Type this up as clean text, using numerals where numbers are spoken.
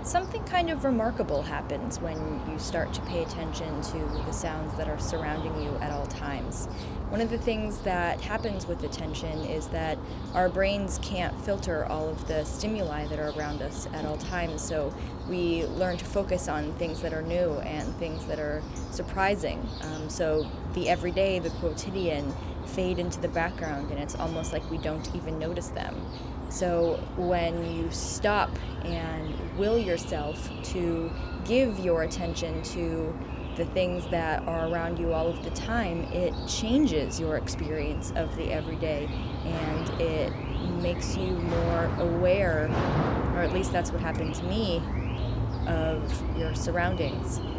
Something kind of remarkable happens when you start to pay attention to the sounds that are surrounding you at all times. One of the things that happens with attention is that our brains can't filter all of the stimuli that are around us at all times, so we learn to focus on things that are new and things that are surprising. So the everyday, the quotidian, fade into the background, and it's almost like we don't even notice them. So when you stop and will yourself to give your attention to the things that are around you all of the time, it changes your experience of the everyday, and it makes you more aware, or at least that's what happened to me, of your surroundings.